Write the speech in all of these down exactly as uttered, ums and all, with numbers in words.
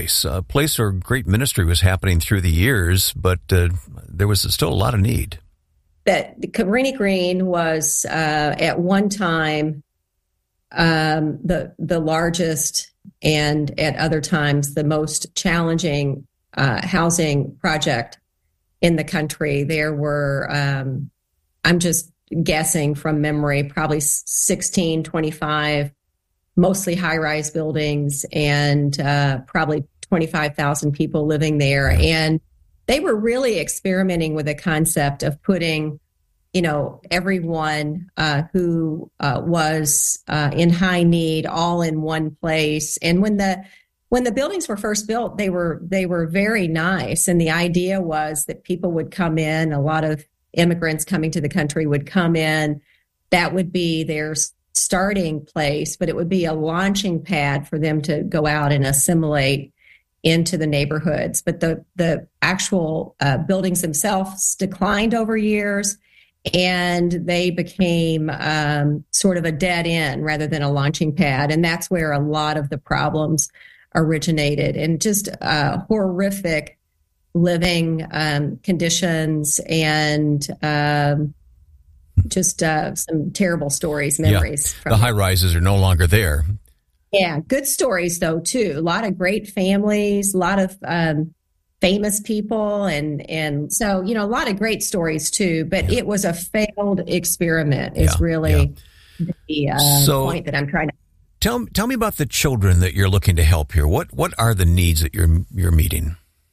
place, a place where great ministry was happening through the years, but uh, there was still a lot of need. That Cabrini Green was uh, at one time um, the the largest and at other times the most challenging uh, housing project in the country. There were, um, I'm just guessing from memory, probably sixteen, twenty-five, mostly high-rise buildings, and uh, probably twenty-five thousand people living there. And they were really experimenting with the concept of putting, you know, everyone uh, who uh, was uh, in high need all in one place. And when the when the buildings were first built, they were they were very nice. And the idea was that people would come in, a lot of immigrants coming to the country would come in. That would be their starting place, but it would be a launching pad for them to go out and assimilate into the neighborhoods. But the the actual uh, buildings themselves declined over years, and they became um, sort of a dead end rather than a launching pad. And that's where a lot of the problems originated, and just uh, horrific living um, conditions, and um, just uh, some terrible stories, memories. Yeah. From the high rises are no longer there. Yeah, good stories though too. A lot of great families, a lot of um, famous people, and and so you know a lot of great stories too. But yeah. It was a failed experiment. Is yeah. really yeah. the uh, so, point that I'm trying to. Tell tell me about the children that you're looking to help here. What what are the needs that you're you're meeting?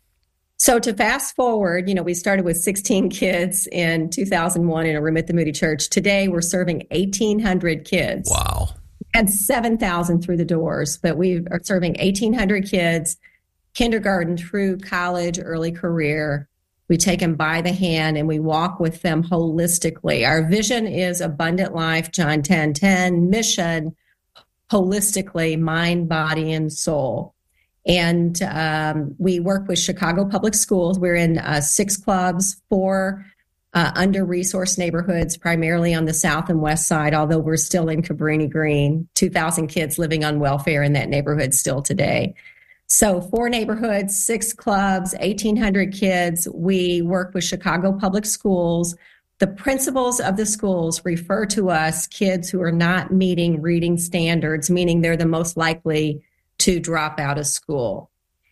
So to fast forward, you know, we started with sixteen kids in two thousand one in a room at the Moody Church. Today, we're serving eighteen hundred kids. Wow. We had seven thousand through the doors, but we are serving eighteen hundred kids, kindergarten through college, early career. We take them by the hand and we walk with them holistically. Our vision is abundant life, John ten ten, mission, holistically, mind, body, and soul. And um, we work with Chicago Public Schools. We're in uh, six clubs, four uh, under-resourced neighborhoods, primarily on the south and west side, although we're still in Cabrini Green, two thousand kids living on welfare in that neighborhood still today. So four neighborhoods, six clubs, eighteen hundred kids. We work with Chicago Public Schools. The principals of the schools refer to us kids who are not meeting reading standards, meaning they're the most likely to drop out of school.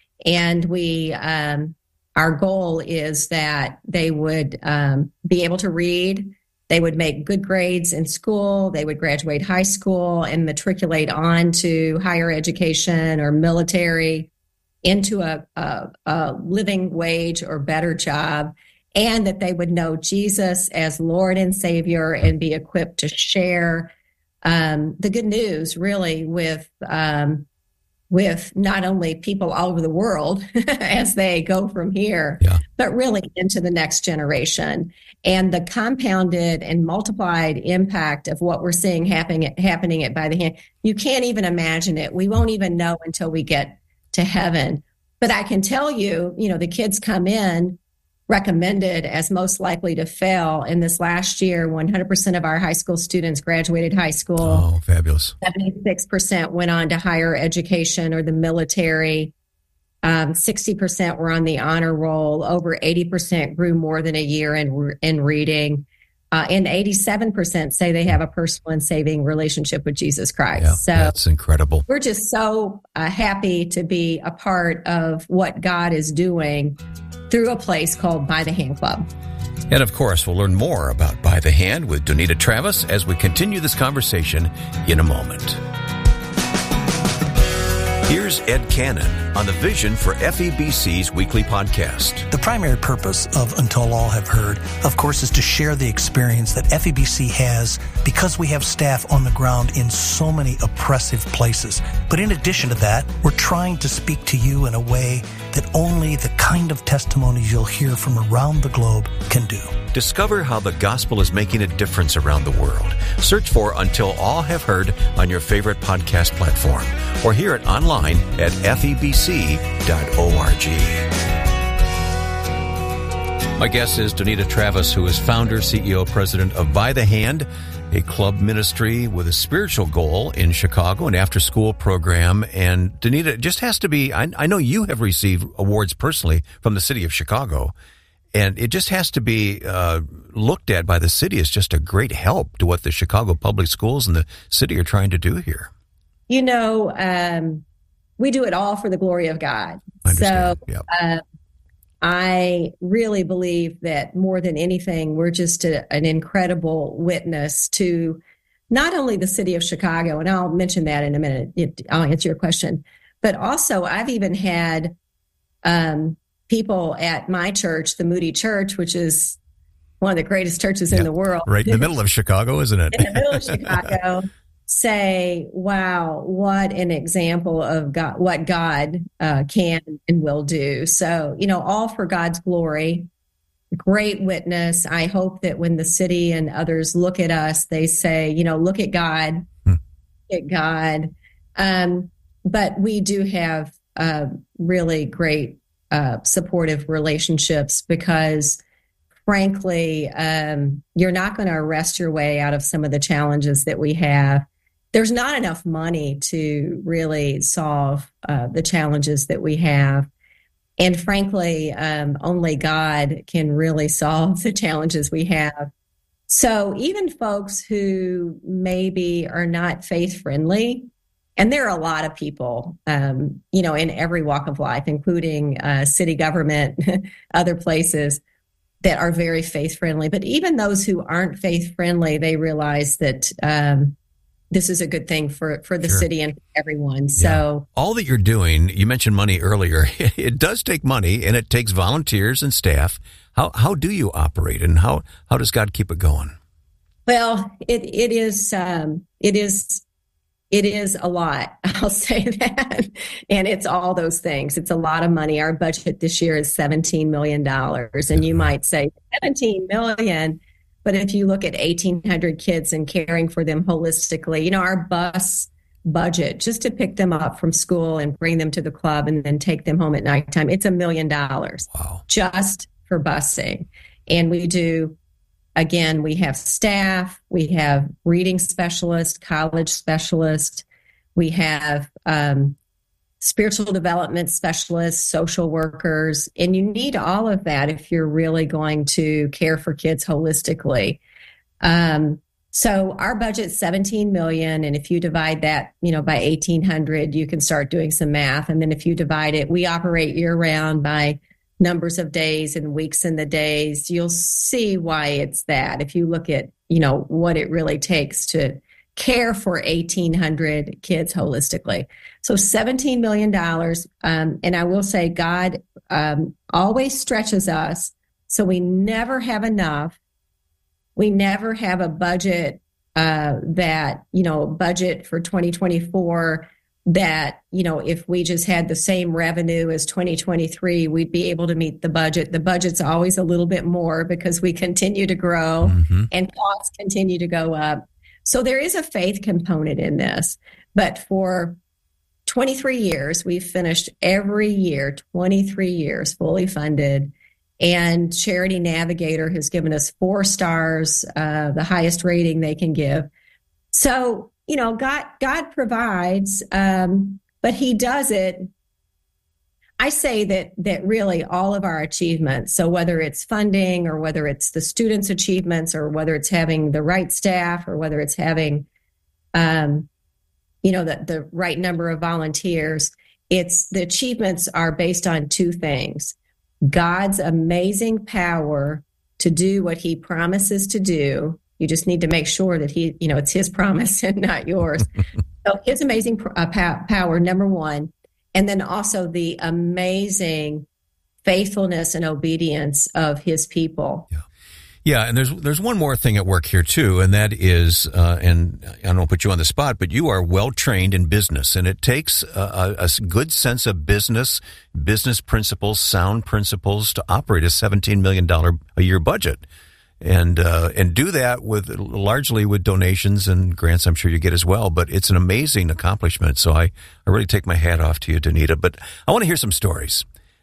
And we, um, our goal is that they would um, be able to read, they would make good grades in school, they would graduate high school and matriculate on to higher education or military, into a, a, a living wage or better job, and that they would know Jesus as Lord and Savior and be equipped to share um, the good news, really, with um, with not only people all over the world as they go from here, yeah. but really into the next generation. And the compounded and multiplied impact of what we're seeing happening, happening at By the Hand, you can't even imagine it. We won't even know until we get to heaven. But I can tell you, you know, the kids come in recommended as most likely to fail. In this last year, one hundred percent of our high school students graduated high school. Oh, fabulous. seventy-six percent went on to higher education or the military. Um, sixty percent were on the honor roll. Over eighty percent grew more than a year in, in reading. Uh, and eighty-seven percent say they have a personal and saving relationship with Jesus Christ. Yeah, so that's incredible. We're just so uh, happy to be a part of what God is doing through a place called By the Hand Club. And of course, we'll learn more about By the Hand with Donita Travis as we continue this conversation in a moment. Here's Ed Cannon on the vision for F E B C's weekly podcast. The primary purpose of Until All Have Heard, of course, is to share the experience that F E B C has because we have staff on the ground in so many oppressive places. But in addition to that, we're trying to speak to you in a way that only the kind of testimonies you'll hear from around the globe can do. Discover how the gospel is making a difference around the world. Search for Until All Have Heard on your favorite podcast platform or hear it online at F E B C dot org. My guest is Donita Travis, who is founder, C E O, president of By the Hand, a club ministry with a spiritual goal in Chicago, an after-school program. And Donita, it just has to be, I, I know you have received awards personally from the city of Chicago, and it just has to be uh, looked at by the city as just a great help to what the Chicago Public Schools and the city are trying to do here. You know, um, we do it all for the glory of God. I understand. So, yep. uh, I really believe that more than anything, we're just a, an incredible witness to not only the city of Chicago, and I'll mention that in a minute, it, I'll answer your question, but also I've even had um, people at my church, the Moody Church, which is one of the greatest churches yeah, in the world. Right in the middle of Chicago, isn't it? In the middle of Chicago. Say, wow, what an example of God, what God uh, can and will do. So, you know, all for God's glory. Great witness. I hope that when the city and others look at us, they say, you know, look at God, hmm. look at God. Um, but we do have uh, really great uh, supportive relationships because, frankly, um, you're not going to arrest your way out of some of the challenges that we have. There's not enough money to really solve uh, the challenges that we have. And frankly, um, only God can really solve the challenges we have. So even folks who maybe are not faith friendly, and there are a lot of people, um, you know, in every walk of life, including uh, city government, other places, that are very faith friendly. But even those who aren't faith friendly, they realize that um, this is a good thing for, for the sure. city and for everyone. So yeah. All that you're doing, you mentioned money earlier. It does take money, and it takes volunteers and staff. How how do you operate, and how, how does God keep it going? Well, it it is um, it is it is a lot. I'll say that, and it's all those things. It's a lot of money. Our budget this year is seventeen million dollars, and you might say seventeen million dollars. But if you look at eighteen hundred kids and caring for them holistically, you know, our bus budget, just to pick them up from school and bring them to the club and then take them home at nighttime, it's a million dollars just for busing. And we do, again, we have staff, we have reading specialists, college specialists, we have um, spiritual development specialists, social workers, and you need all of that if you're really going to care for kids holistically. Um, so our budget's seventeen million dollars, and if you divide that, you know, by eighteen hundred, you can start doing some math. And then if you divide it, we operate year round by numbers of days and weeks in the days. You'll see why it's that. If you look at, you know, what it really takes to care for eighteen hundred kids holistically. So seventeen million dollars. Um, and I will say God um, always stretches us. So we never have enough. We never have a budget uh, that, you know, budget for twenty twenty-four that, you know, if we just had the same revenue as twenty twenty-three, we'd be able to meet the budget. The budget's always a little bit more because we continue to grow mm-hmm. and costs continue to go up. So there is a faith component in this, but for twenty-three years, we've finished every year, twenty-three years fully funded, and Charity Navigator has given us four stars, uh, the highest rating they can give. So, you know, God, God provides, um, but he does it. I say that that really all of our achievements, so whether it's funding or whether it's the students' achievements or whether it's having the right staff or whether it's having, um, you know, the, the right number of volunteers, it's the achievements are based on two things. God's amazing power to do what he promises to do. You just need to make sure that he, you know, it's his promise and not yours. So his amazing uh, power, number one. And then also the amazing faithfulness and obedience of his people. Yeah. Yeah, and there's there's one more thing at work here too, and that is, uh, and I don't put you on the spot, but you are well trained in business, and it takes a, a good sense of business, business principles, sound principles to operate a seventeen million dollars a year budget, and uh, and do that with largely with donations and grants. I'm sure you get as well, but it's an amazing accomplishment. So I I really take my hat off to you, Donita. But I want to hear some stories.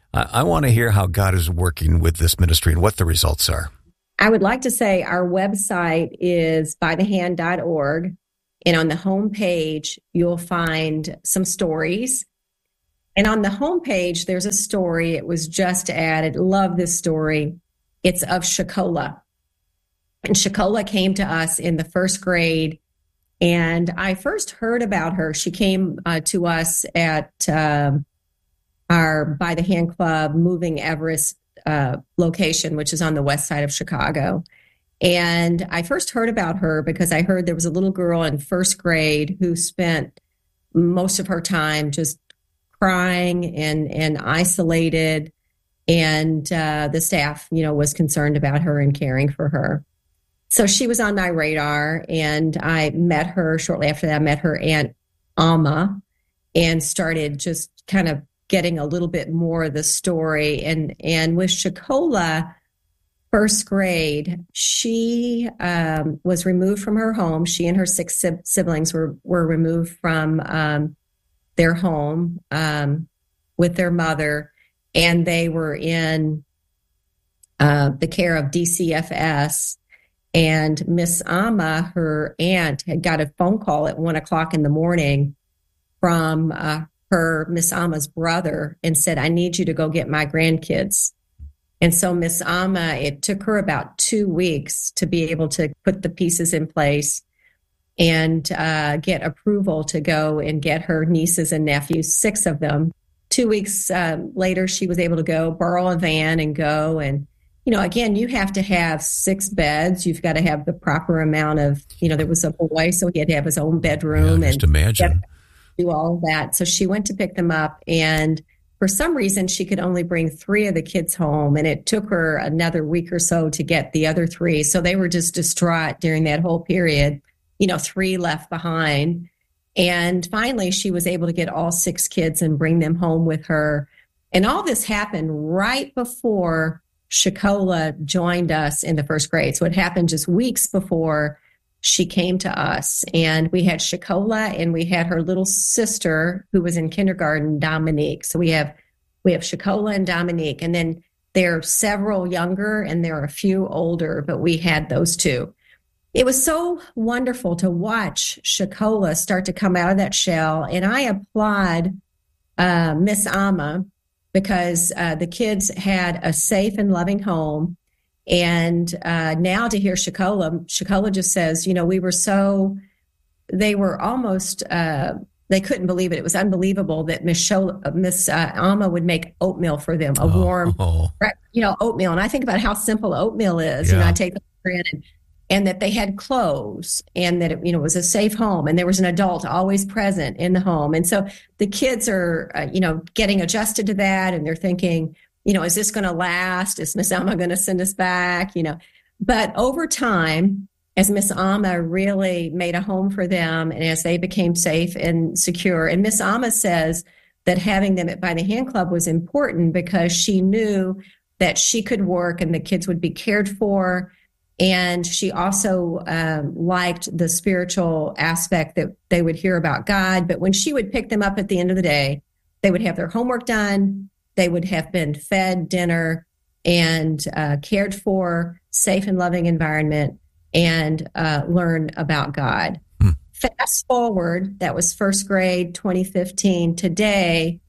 I, I want to hear how God is working with this ministry and what the results are. I would like to say our website is by the hand dot org. And on the home page, you'll find some stories. And on the home page, there's a story. It was just added. Love this story. It's of Shakola. And Shakola came to us in the first grade. And I first heard about her. She came uh, to us at um, our By the Hand Club Moving Everest uh, location, which is on the west side of Chicago. And I first heard about her because I heard there was a little girl in first grade who spent most of her time just crying and, and isolated. And uh, the staff, you know, was concerned about her and caring for her. So she was on my radar, and I met her shortly after that. I met her aunt, Alma, and started just kind of getting a little bit more of the story. And, and with Shakola, first grade, she um, was removed from her home. She and her six siblings were, were removed from um, their home um, with their mother, and they were in uh, the care of D C F S. And Miss Amma, her aunt, had got a phone call at one o'clock in the morning from uh, her, Miss Amma's brother, and said, I need you to go get my grandkids. And so Miss Amma, it took her about two weeks to be able to put the pieces in place and uh, get approval to go and get her nieces and nephews, six of them. Two weeks uh, later, she was able to go borrow a van and go. And, you know, again, you have to have six beds. You've got to have the proper amount of, you know, there was a boy, so he had to have his own bedroom. Yeah, just and imagine. Do all of that. So she went to pick them up, and for some reason, she could only bring three of the kids home, and it took her another week or so to get the other three. So they were just distraught during that whole period, you know, three left behind. And finally, she was able to get all six kids and bring them home with her. And all this happened right before Shakola joined us in the first grade. So it happened just weeks before she came to us. And we had Shakola, and we had her little sister who was in kindergarten, Dominique. So we have we have Shakola and Dominique. And then there are several younger and there are a few older, but we had those two. It was so wonderful to watch Shakola start to come out of that shell. And I applaud uh, Miss Amma, because uh, the kids had a safe and loving home. And uh, now to hear Shakola, Shakola just says, you know, we were so, they were almost, uh, they couldn't believe it. It was unbelievable that Miss Shola, Miss uh, Alma would make oatmeal for them, a oh, warm, oh. you know, oatmeal. And I think about how simple oatmeal is. Yeah. You know, I take them for granted. And that they had clothes, and that it, you know, was a safe home, and there was an adult always present in the home. And so the kids are, uh, you know, getting adjusted to that, and they're thinking, you know, is this going to last? Is Miss Alma going to send us back? You know, but over time, as Miss Alma really made a home for them, and as they became safe and secure, and Miss Alma says that having them at By the Hand Club was important because she knew that she could work and the kids would be cared for. And she also um, liked the spiritual aspect that they would hear about God. But when she would pick them up at the end of the day, they would have their homework done. They would have been fed dinner and uh, cared for, safe and loving environment, and uh, learn about God. Hmm. Fast forward, that was first grade, twenty fifteen. Today,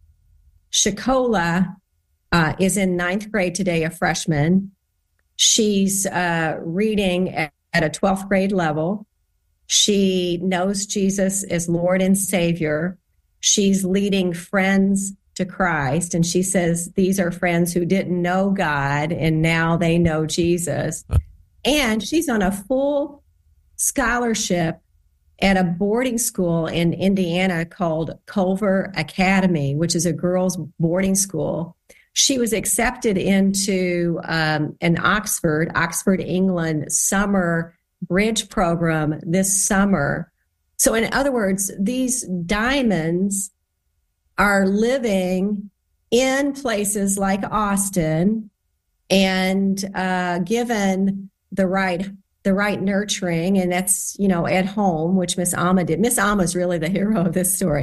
Shakola uh, is in ninth grade today, a freshman. She's uh, reading at, at a twelfth grade level. She knows Jesus as Lord and Savior. She's leading friends to Christ. And she says these are friends who didn't know God, and now they know Jesus. And she's on a full scholarship at a boarding school in Indiana called Culver Academy, which is a girls' boarding school. She was accepted into um, an Oxford, Oxford, England summer bridge program this summer. So in other words, these diamonds are living in places like Austin, and uh, given the right the right nurturing, and that's, you know, at home, which Miss Alma did. Miss Alma is really the hero of this story.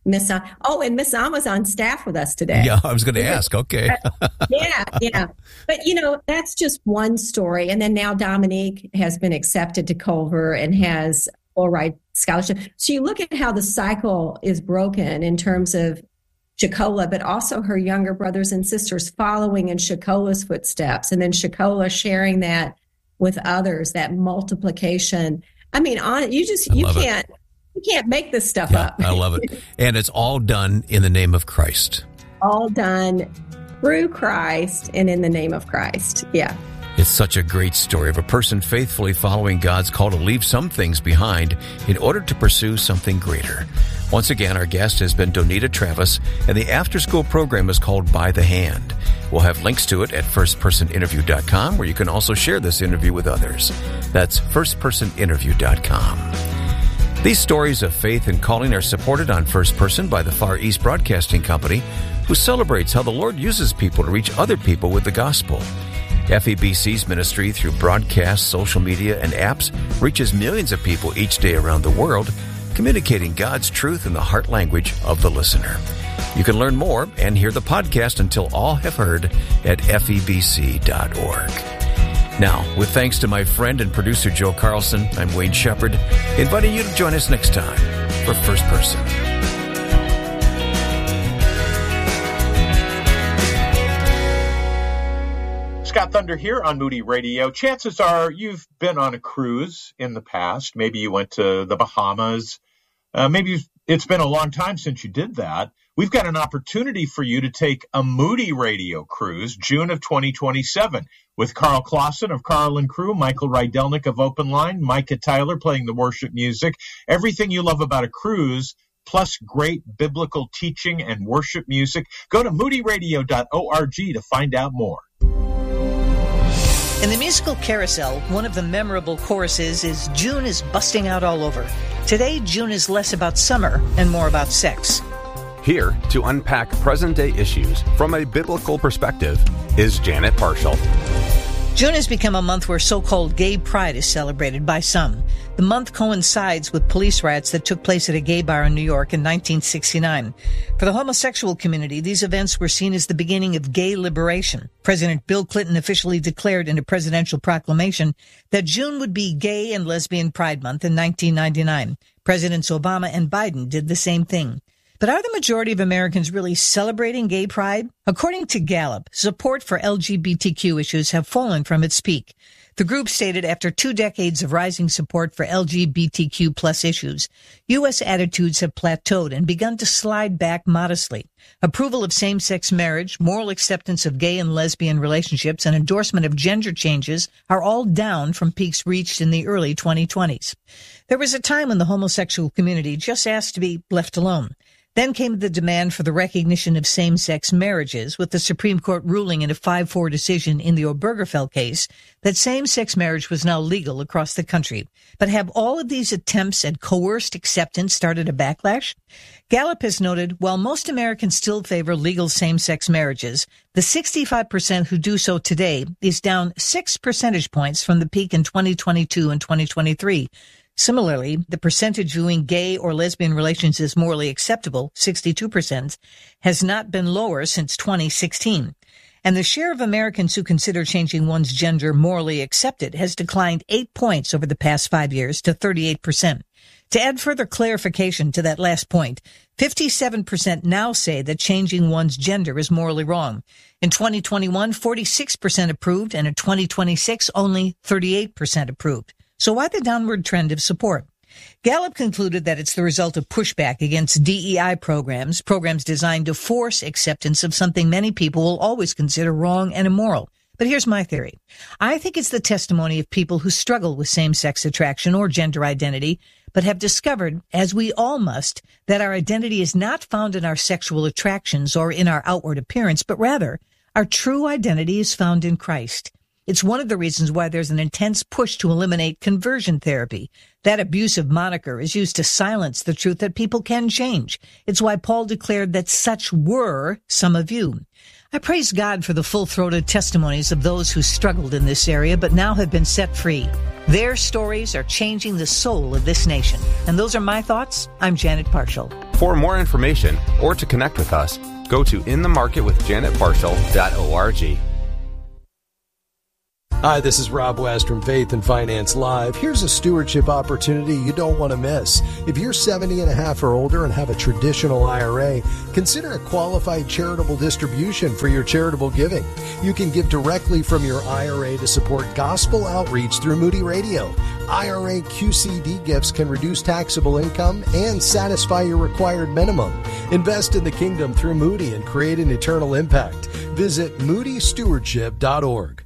Miss Oh, and Miss Am was on staff with us today. Yeah, I was going to ask. Okay. yeah, yeah. But, you know, that's just one story. And then now Dominique has been accepted to Culver and has full ride scholarship. So you look at how the cycle is broken in terms of Shakola, but also her younger brothers and sisters following in Shakola's footsteps, and then Shakola sharing that with others, that multiplication. I mean, on you just, you can't. It. You can't make this stuff yeah, up. I love it. And it's all done in the name of Christ. All done through Christ and in the name of Christ. Yeah. It's such a great story of a person faithfully following God's call to leave some things behind in order to pursue something greater. Once again, our guest has been Donita Travis, and the after-school program is called By the Hand. We'll have links to it at first person interview dot com, where you can also share this interview with others. That's first person interview dot com. These stories of faith and calling are supported on First Person by the Far East Broadcasting Company, who celebrates how the Lord uses people to reach other people with the gospel. F E B C's ministry through broadcasts, social media, and apps reaches millions of people each day around the world, communicating God's truth in the heart language of the listener. You can learn more and hear the podcast Until All Have Heard at F E B C dot org. Now, with thanks to my friend and producer Joe Carlson, I'm Wayne Shepherd, inviting you to join us next time for First Person. Scott Thunder here on Moody Radio. Chances are you've been on a cruise in the past. Maybe you went to the Bahamas. Uh, maybe it's been a long time since you did that. We've got an opportunity for you to take a Moody Radio cruise, June of twenty twenty-seven, with Carl Clausen of Carl and Crew, Michael Rydelnik of Open Line, Micah Tyler playing the worship music, everything you love about a cruise, plus great biblical teaching and worship music. Go to moody radio dot org to find out more. In the musical carousel, one of the memorable choruses is June is busting out all over. Today, June is less about summer and more about sex. Here to unpack present-day issues from a biblical perspective is Janet Parshall. June has become a month where so-called gay pride is celebrated by some. The month coincides with police riots that took place at a gay bar in New York in nineteen sixty-nine. For the homosexual community, these events were seen as the beginning of gay liberation. President Bill Clinton officially declared in a presidential proclamation that June would be Gay and Lesbian Pride Month in nineteen ninety-nine. Presidents Obama and Biden did the same thing. But are the majority of Americans really celebrating gay pride? According to Gallup, support for L G B T Q issues have fallen from its peak. The group stated after two decades of rising support for L G B T Q plus issues, U S attitudes have plateaued and begun to slide back modestly. Approval of same-sex marriage, moral acceptance of gay and lesbian relationships, and endorsement of gender changes are all down from peaks reached in the early twenty twenties. There was a time when the homosexual community just asked to be left alone. Then came the demand for the recognition of same-sex marriages, with the Supreme Court ruling in a five four decision in the Obergefell case that same-sex marriage was now legal across the country. But have all of these attempts at coerced acceptance started a backlash? Gallup has noted, while most Americans still favor legal same-sex marriages, the sixty-five percent who do so today is down six percentage points from the peak in twenty twenty-two and twenty twenty-three. Similarly, the percentage viewing gay or lesbian relations as morally acceptable, sixty-two percent, has not been lower since twenty sixteen. And the share of Americans who consider changing one's gender morally accepted has declined eight points over the past five years to thirty-eight percent. To add further clarification to that last point, fifty-seven percent now say that changing one's gender is morally wrong. In twenty twenty-one, forty-six percent approved, and in twenty twenty-six, only thirty-eight percent approved. So why the downward trend of support? Gallup concluded that it's the result of pushback against D E I programs, programs designed to force acceptance of something many people will always consider wrong and immoral. But here's my theory. I think it's the testimony of people who struggle with same-sex attraction or gender identity, but have discovered, as we all must, that our identity is not found in our sexual attractions or in our outward appearance, but rather our true identity is found in Christ. It's one of the reasons why there's an intense push to eliminate conversion therapy. That abusive moniker is used to silence the truth that people can change. It's why Paul declared that such were some of you. I praise God for the full-throated testimonies of those who struggled in this area but now have been set free. Their stories are changing the soul of this nation. And those are my thoughts. I'm Janet Parshall. For more information or to connect with us, go to in the market with janet barshall dot org. Hi, this is Rob West from Faith and Finance Live. Here's a stewardship opportunity you don't want to miss. If you're seventy and a half or older and have a traditional I R A, consider a qualified charitable distribution for your charitable giving. You can give directly from your I R A to support gospel outreach through Moody Radio. I R A Q C D gifts can reduce taxable income and satisfy your required minimum. Invest in the kingdom through Moody and create an eternal impact. Visit moody stewardship dot org.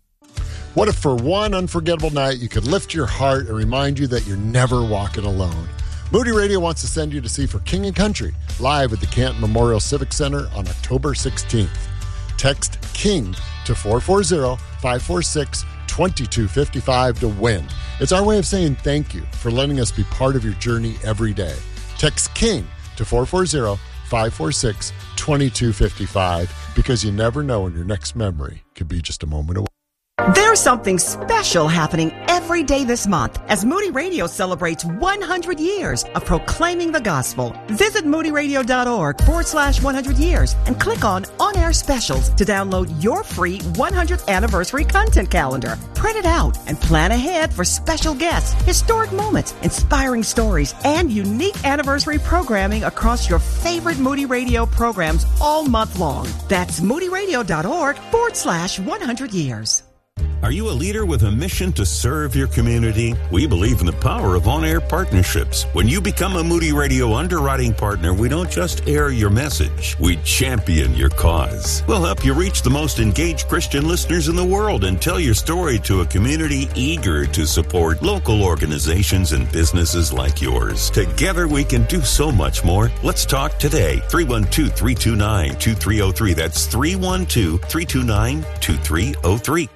What if for one unforgettable night you could lift your heart and remind you that you're never walking alone? Moody Radio wants to send you to see For King and Country live at the Canton Memorial Civic Center on October sixteenth. Text KING to four four zero, five four six, two two five five to win. It's our way of saying thank you for letting us be part of your journey every day. Text KING to four four zero, five four six, two two five five because you never know when your next memory could be just a moment away. There's something special happening every day this month as Moody Radio celebrates one hundred years of proclaiming the gospel. Visit moodyradio.org forward slash 100 years and click on On-Air Specials to download your free one hundredth anniversary content calendar. Print it out and plan ahead for special guests, historic moments, inspiring stories, and unique anniversary programming across your favorite Moody Radio programs all month long. That's moodyradio.org forward slash 100 years. Are you a leader with a mission to serve your community? We believe in the power of on-air partnerships. When you become a Moody Radio underwriting partner, we don't just air your message, we champion your cause. We'll help you reach the most engaged Christian listeners in the world and tell your story to a community eager to support local organizations and businesses like yours. Together we can do so much more. Let's talk today. three one two, three two nine, two three zero three. That's three one two, three two nine, two three zero three.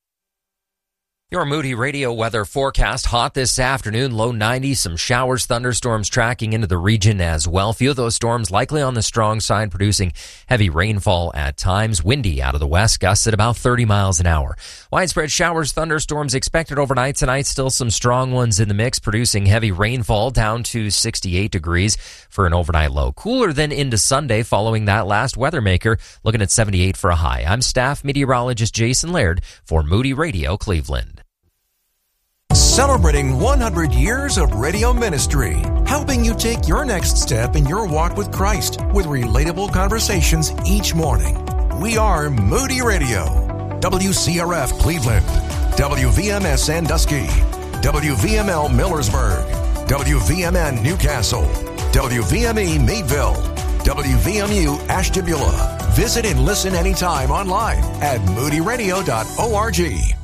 Your Moody Radio weather forecast. Hot this afternoon, low nineties, some showers, thunderstorms tracking into the region as well. A few of those storms likely on the strong side, producing heavy rainfall at times. Windy out of the west, gusts at about thirty miles an hour. Widespread showers, thunderstorms expected overnight tonight. Still some strong ones in the mix, producing heavy rainfall down to sixty-eight degrees for an overnight low. Cooler than into Sunday following that last weather maker, looking at seventy-eight for a high. I'm staff meteorologist Jason Laird for Moody Radio Cleveland. Celebrating one hundred years of radio ministry, helping you take your next step in your walk with Christ with relatable conversations each morning. We are Moody Radio, W C R F Cleveland, W V M S Sandusky, W V M L Millersburg, W V M N Newcastle, W V M E Meadville, W V M U Ashtabula. Visit and listen anytime online at moody radio dot org.